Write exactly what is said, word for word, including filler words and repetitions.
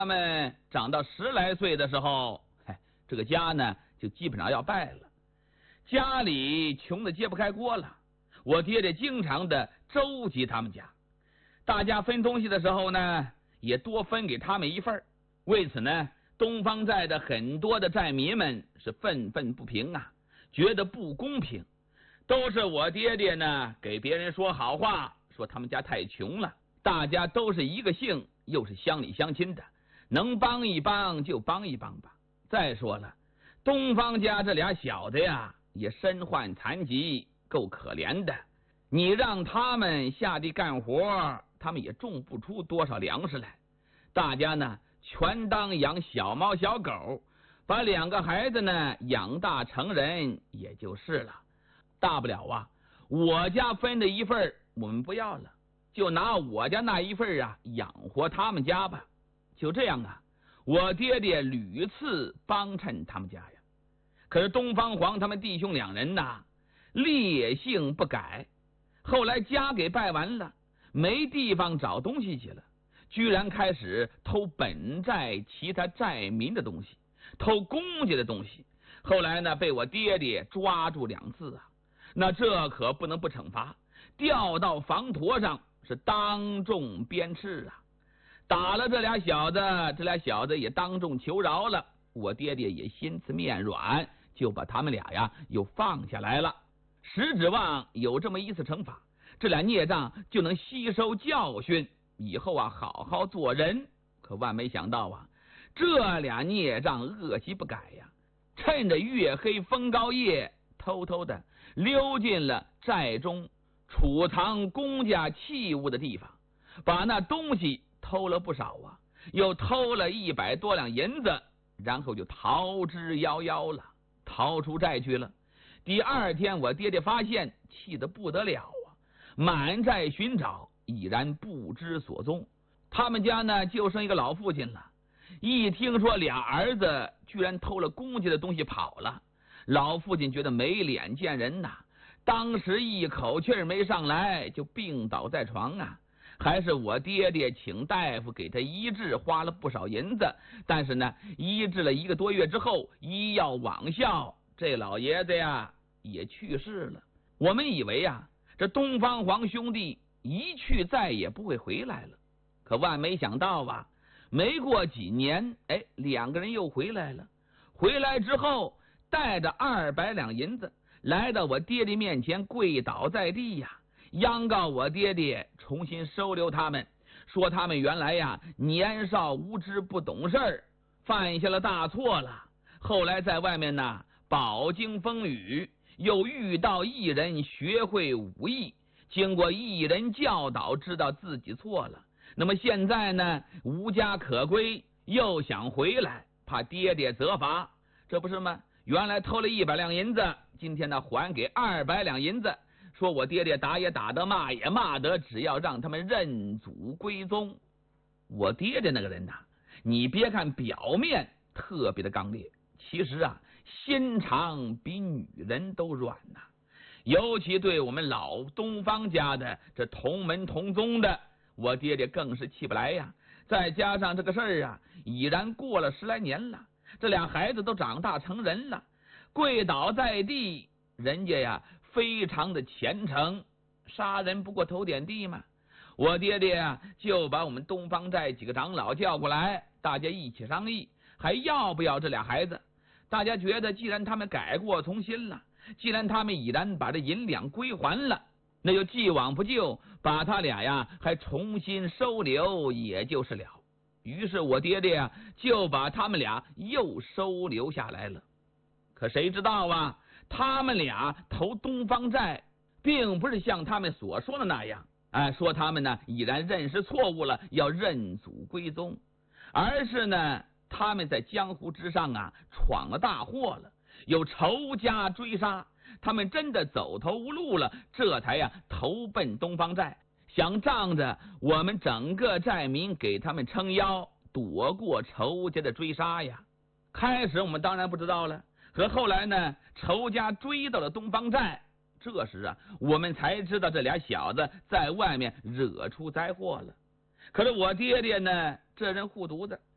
他们长到十来岁的时候，哎，这个家呢就基本上要败了，家里穷的揭不开锅了。我爹爹经常的周济他们家，大家分东西的时候呢，也多分给他们一份。为此呢，东方寨的很多的寨民们是愤愤不平啊，觉得不公平。都是我爹爹呢给别人说好话，说他们家太穷了，大家都是一个姓，又是乡里乡亲的，能帮一帮就帮一帮吧。再说了，东方家这俩小子呀，也身患残疾，够可怜的。你让他们下地干活，他们也种不出多少粮食来。大家呢，全当养小猫小狗，把两个孩子呢养大成人也就是了。大不了啊，我家分的一份我们不要了，就拿我家那一份啊养活他们家吧。就这样啊，我爹爹屡次帮衬他们家呀。可是东方黄他们弟兄两人呐，烈性不改，后来家给败完了，没地方找东西去了，居然开始偷本寨其他寨民的东西，偷公家的东西。后来呢，被我爹爹抓住两次啊，那这可不能不惩罚，吊到房驼上是当众鞭笞啊。打了这俩小子，这俩小子也当众求饶了，我爹爹也心慈面软，就把他们俩呀又放下来了。实指望有这么一次惩罚，这俩孽障就能吸收教训，以后啊好好做人。可万没想到啊，这俩孽障恶习不改呀，趁着月黑风高夜，偷偷的溜进了寨中储藏公家器物的地方，把那东西偷了不少啊，又偷了一百多两银子，然后就逃之夭夭了，逃出寨去了。第二天我爹爹发现，气得不得了啊，满寨寻找，已然不知所踪。他们家呢就剩一个老父亲了，一听说俩儿子居然偷了公家的东西跑了，老父亲觉得没脸见人呐，当时一口气儿没上来，就病倒在床啊。还是我爹爹请大夫给他医治，花了不少银子，但是呢，医治了一个多月之后，医药罔效，这老爷子呀也去世了。我们以为呀，这东方黄兄弟一去再也不会回来了，可万没想到啊，没过几年，哎，两个人又回来了。回来之后，带着二百两银子，来到我爹爹面前，跪倒在地呀，央告我爹爹重新收留他们，说他们原来呀年少无知不懂事儿，犯下了大错了。后来在外面呢饱经风雨，又遇到一人学会武艺，经过一人教导，知道自己错了。那么现在呢无家可归，又想回来，怕爹爹责罚，这不是吗？原来偷了一百两银子，今天呢还给二百两银子，说我爹爹打也打得，骂也骂得，只要让他们认祖归宗。我爹爹那个人呐、啊，你别看表面特别的刚烈，其实啊心肠比女人都软呐、啊。尤其对我们老东方家的这同门同宗的，我爹爹更是气不来呀。再加上这个事儿啊已然过了十来年了，这俩孩子都长大成人了，跪倒在地，人家呀非常的虔诚，杀人不过头点地嘛。我爹爹啊就把我们东方寨几个长老叫过来，大家一起商议还要不要这俩孩子。大家觉得既然他们改过从新了，既然他们已然把这银两归还了，那就既往不咎，把他俩呀还重新收留也就是了。于是我爹爹啊就把他们俩又收留下来了。可谁知道啊，他们俩投东方寨并不是像他们所说的那样，哎，说他们呢已然认识错误了，要认祖归宗，而是呢他们在江湖之上啊闯了大祸了，有仇家追杀，他们真的走投无路了，这才呀投奔东方寨，想仗着我们整个寨民给他们撑腰，躲过仇家的追杀呀。开始我们当然不知道了，可后来呢仇家追到了东方寨，这时啊我们才知道这俩小子在外面惹出灾祸了。可是我爹爹呢这人护犊子，